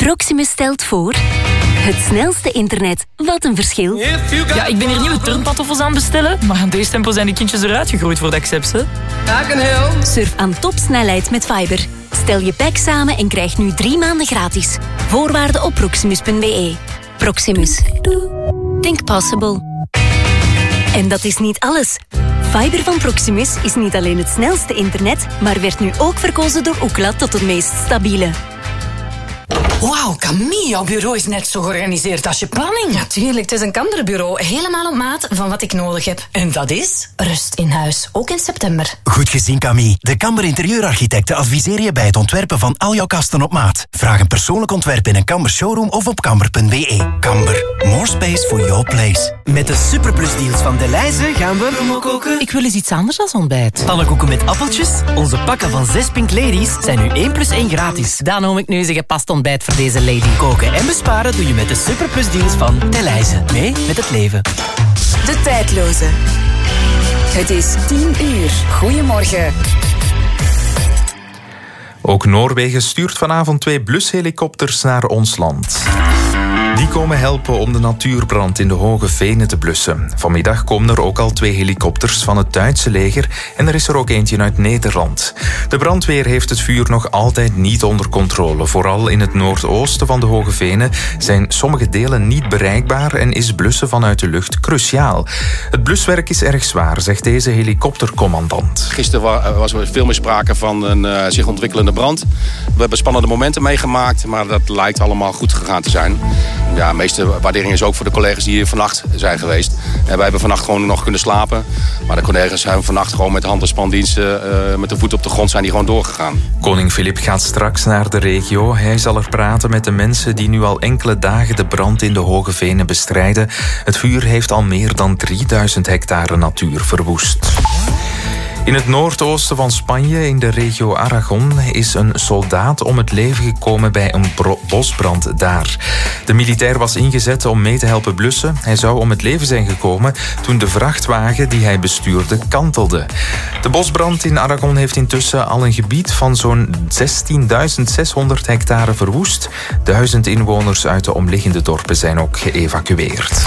Proximus stelt voor... Het snelste internet. Wat een verschil. Ja, ik ben hier nieuwe turnpantoffels aan het bestellen, maar aan deze tempo zijn die kindjes eruit gegroeid voor de accepts, hè. Surf aan topsnelheid met Fiber. Stel je pack samen en krijg nu 3 maanden gratis. Voorwaarden op proximus.be. Proximus. Think possible. En dat is niet alles. Fiber van Proximus is niet alleen het snelste internet, maar werd nu ook verkozen door Ookla tot het meest stabiele. Wauw, Camille, jouw bureau is net zo georganiseerd als je planning. Natuurlijk, het is een Kamberbureau. Helemaal op maat van wat ik nodig heb. En dat is? Rust in huis, ook in september. Goed gezien, Camille. De Kamber interieurarchitecten adviseren je bij het ontwerpen van al jouw kasten op maat. Vraag een persoonlijk ontwerp in een Kamber showroom of op kamber.be. Kamber, more space for your place. Met de superplusdeals van Delhaize gaan we koken. Ik wil eens iets anders dan ontbijt. Pannenkoeken met appeltjes. Onze pakken van 6 Pink Ladies zijn nu 1 + 1 gratis. Dan noem ik nu eens een gepast ontbijt voor deze lady. Koken en besparen doe je met de superplusdeals van Delhaize. Mee met het leven. De tijdloze. Het is 10 uur. Goedemorgen. Ook Noorwegen stuurt vanavond 2 blushelikopters naar ons land. Die komen helpen om de natuurbrand in de Hoge Venen te blussen. Vanmiddag komen er ook al 2 helikopters van het Duitse leger en er is er ook eentje uit Nederland. De brandweer heeft het vuur nog altijd niet onder controle. Vooral in het noordoosten van de Hoge Venen zijn sommige delen niet bereikbaar en is blussen vanuit de lucht cruciaal. Het bluswerk is erg zwaar, zegt deze helikoptercommandant. Gisteren was er veel meer sprake van een zich ontwikkelende brand. We hebben spannende momenten meegemaakt, maar dat lijkt allemaal goed gegaan te zijn. Ja, de meeste waardering is ook voor de collega's die hier vannacht zijn geweest. En wij hebben vannacht gewoon nog kunnen slapen. Maar de collega's zijn vannacht gewoon met hand- en spandiensten, met de voet op de grond zijn die gewoon doorgegaan. Koning Filip gaat straks naar de regio. Hij zal er praten met de mensen die nu al enkele dagen de brand in de Hoge Venen bestrijden. Het vuur heeft al meer dan 3000 hectare natuur verwoest. In het noordoosten van Spanje, in de regio Aragon, is een soldaat om het leven gekomen bij een bosbrand daar. De militair was ingezet om mee te helpen blussen. Hij zou om het leven zijn gekomen toen de vrachtwagen die hij bestuurde kantelde. De bosbrand in Aragon heeft intussen al een gebied van zo'n 16.600 hectare verwoest. 1000 inwoners uit de omliggende dorpen zijn ook geëvacueerd.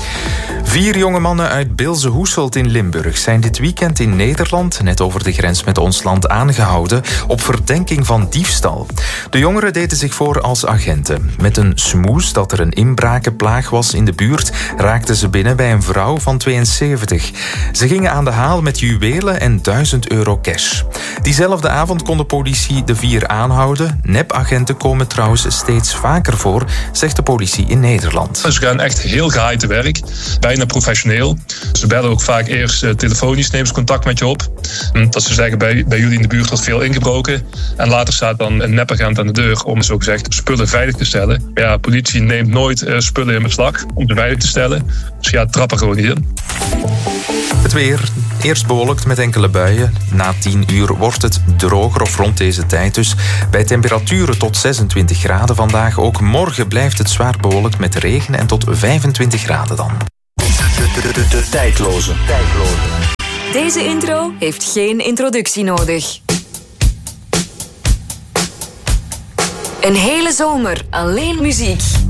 4 jonge mannen uit Bilze-Hoeselt in Limburg zijn dit weekend in Nederland, net over de grens met ons land, aangehouden op verdenking van diefstal. De jongeren deden zich voor als agenten. Met een smoes dat er een inbrakenplaag was in de buurt, raakten ze binnen bij een vrouw van 72. Ze gingen aan de haal met juwelen en €1000 cash. Diezelfde avond kon de politie de 4 aanhouden. Nepagenten komen trouwens steeds vaker voor, zegt de politie in Nederland. Ze gaan echt heel geheim te werk. Bijna professioneel. Ze bellen ook vaak eerst telefonisch, nemen ze contact met je op. Dat ze zeggen, bij jullie in de buurt wordt veel ingebroken. En later staat dan een nepagent aan de deur om zogezegd spullen veilig te stellen. Maar ja, politie neemt nooit spullen in beslag om ze veilig te stellen. Dus ja, trap er gewoon niet in. Het weer. Eerst bewolkt met enkele buien. Na 10 uur wordt het droger of rond deze tijd dus. Bij temperaturen tot 26 graden vandaag. Ook morgen blijft het zwaar bewolkt met regen en tot 25 graden dan. De tijdloze. Deze intro heeft geen introductie nodig. Een hele zomer alleen muziek.